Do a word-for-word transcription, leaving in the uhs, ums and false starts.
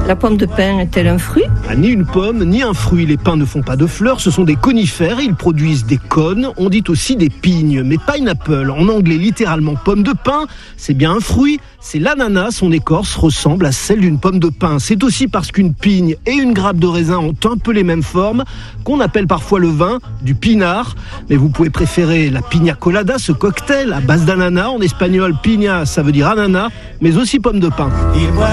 La pomme de pin est-elle un fruit ? Ah, ni une pomme, ni un fruit. Les pins ne font pas de fleurs, ce sont des conifères. Ils produisent des cônes. On dit aussi des pignes. Mais pineapple, en anglais littéralement pomme de pin, c'est bien un fruit. C'est l'ananas. Son écorce ressemble à celle d'une pomme de pin. C'est aussi parce qu'une pigne et une grappe de raisin ont un peu les mêmes formes qu'on appelle parfois le vin du pinard. Mais vous pouvez préférer la piña colada, ce cocktail à base d'ananas. En espagnol, piña, ça veut dire ananas, mais aussi pomme de pin.